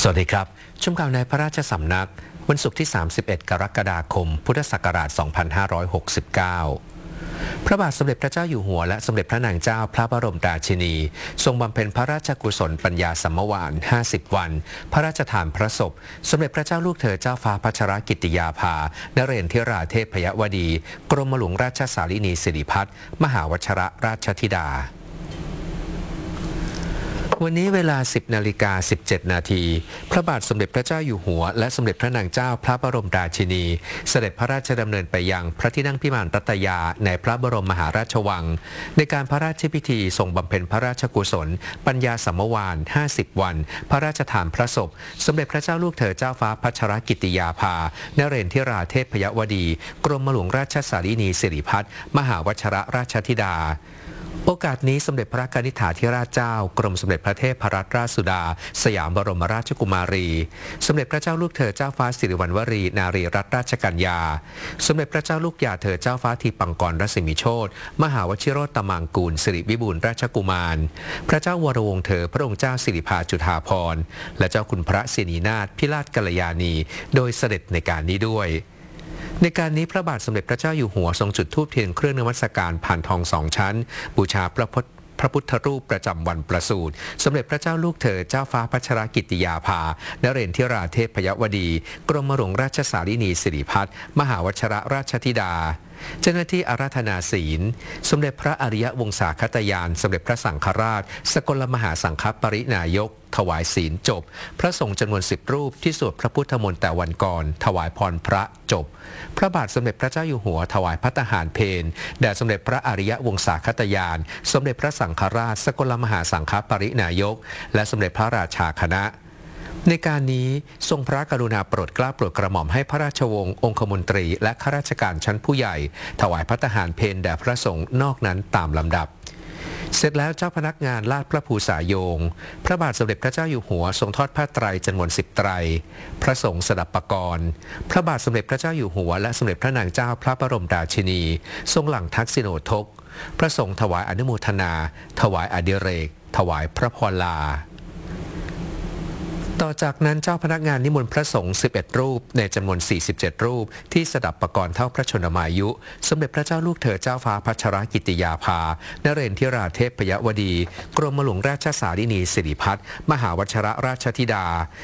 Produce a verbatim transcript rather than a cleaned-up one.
สวัสดีครับชมข่าวในพระราชสำนักวันศุกร์ที่ สามสิบเอ็ด กรกฎาคม พุทธศักราช สองพันห้าร้อยหกสิบเก้า พระบาทสมเด็จพระเจ้าอยู่หัวและสมเด็จพระนางเจ้าพระบรมราชินีทรงบำเพ็ญพระราชกุศลปัญญาสัมมวาน ห้าสิบ วัน พระราชทานพระศพสมเด็จพระเจ้าลูกเธอเจ้าฟ้าพัชรกิติยาภานเรศธิราเทพยวดี กรมหลวงราชสารินีสิริพัฒน์มหาวชรราชธิดาวันนี้เวลา สิบนาฬิกาสิบเจ็ดนาทีพระบาทสมเด็จพระเจ้าอยู่หัวและสมเด็จพระนางเจ้าพระบรมราชินีเสด็จพระราชดำเนินไปยังพระที่นั่งพิมานรัตยาในพระบรมมหาราชวังในการพระราชพิธีทรงบำเพ็ญพระราชกุศลปัญญาสัมมวาน ห้าสิบ วันพระราชทานพระศพสมเด็จพระเจ้าลูกเธอเจ้าฟ้าพัชรกิติยาภานเรศธิราเทพยวดี กรมหลวงราชสารินีสิริพัฒน์มหาวชรราชธิดาโอกาสนี้สมเด็จพระกนิษฐาธิราชเจ้ากรมสมเด็จพระเทพรัตนราชสุดาสยามบรมราชกุมารีสมเด็จพระเจ้าลูกเธอเจ้าฟ้าสิริวัณวรีนารีรัตนราชกัญญาสมเด็จพระเจ้าลูกยาเธอเจ้าฟ้าทีปังกรรัศมีโชติมหาวชิโรตมังกูลสิริวิบูลย์ราชกุมารพระเจ้าวรวงศ์เธอพระองค์เจ้าสิริภาจุฑาภรณ์และเจ้าคุณพระสินีนาถพิราชกัลยาณีโดยเสด็จในการนี้ด้วยในการนี้พระบาทสมเด็จพระเจ้าอยู่หัวทรงจุดธูปเทียนเครื่องนมัสการผ่านทองสองชั้นบูชาพระพุทธพระพุทธรูปประจำวันประสูติสมเด็จพระเจ้าลูกเธอเจ้าฟ้าพัชรกิติยาภานเรศธิราเทพยวดี กรมหลวงราชสารินีสิริพัฒน์มหาวชรราชธิดาเจ้าหน้าที่อาราธนาศีลสมเด็จพระอริยวงศาคตยานสมเด็จพระสังฆราชสกลมหาสังฆปรินายกถวายศีลจบพระสงฆ์จำนวนสิบรูปที่สวดพระพุทธมนต์แต่วันก่อนถวายพรพระจบพระบาทสมเด็จพระเจ้าอยู่หัวถวายภัตตาหารเพลแด่สมเด็จพระอริยวงศาคตยานสมเด็จพระสังฆราชสกลมหาสังฆปรินายกและสมเด็จพระราชาคณะในการนี้ทรงพระกรุณาโปรดเกล้าโปรดกระหม่อมให้พระราชวงศ์องคมนตรีและข้าราชการชั้นผู้ใหญ่ถวายภัตตาหารเพลแด่พระสงฆ์นอกนั้นตามลำดับเสร็จแล้วเจ้าพนักงานลาดพระภูษาโยงพระบาทสมเด็จพระเจ้าอยู่หัวทรงทอดผ้าไตรจำนวนสิบไตรพระสงฆ์สดับปกรณ์พระบาทสมเด็จพระเจ้าอยู่หัวและสมเด็จพระนางเจ้าพระบรมราชินีทรงหลั่งทักษิโนทกพระสงฆ์ถวายอนุโมทนาถวายอดิเรกถวายพระพรลาต่อจากนั้นเจ้าพนักงานนิมนต์พระสงฆ์สิบเอ็ดรูปในจำนวนสี่สิบเจ็ดรูปที่สดับปกรณ์เท่าพระชนมายุสมเด็จพระเจ้าลูกเธอเจ้าฟ้าพัชรกิติยาภานเรศธิราเทพยวดี กรมหลวงราชสารินีสิริพัฒน์มหาวชรราชธิดา